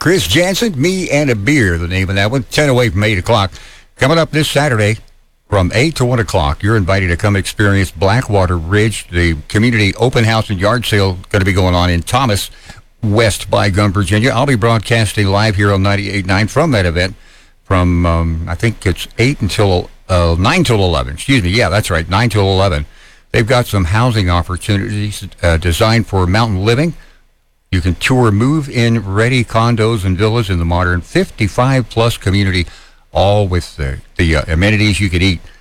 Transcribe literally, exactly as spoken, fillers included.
Chris Jansen, Me and a Beer, the name of that one. ten away from eight o'clock. Coming up this Saturday from eight to one o'clock, you're invited to come experience Blackwater Ridge, the community open house and yard sale going to be going on in Thomas, West by Gun, Virginia. I'll be broadcasting live here on ninety-eight point nine from that event from, um, I think it's eight until, uh, nine till eleven. Excuse me. Yeah, that's right, nine till eleven. They've got some housing opportunities uh, designed for mountain living. You can tour move-in ready condos and villas in the modern fifty-five plus community, all with the, the uh, amenities you could eat